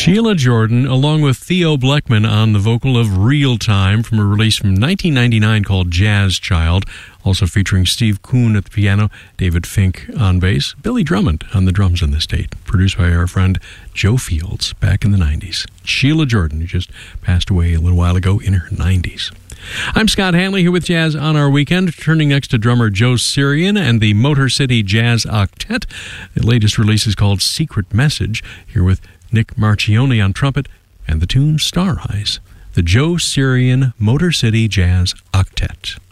Sheila Jordan, along with Theo Bleckman on the vocal of Real Time from a release from 1999 called Jazz Child, also featuring Steve Kuhn at the piano, David Fink on bass, Billy Drummond on the drums in this tape, produced by our friend Joe Fields back in the 90s. Sheila Jordan, who just passed away a little while ago in her 90s. I'm Scott Hanley here with Jazz on Our Weekend, turning next to drummer Joe Sirian and the Motor City Jazz Octet. The latest release is called Secret Message, here with Nick Marchione on trumpet and the tune Star Eyes. The Joe Sirian Motor City Jazz Octet.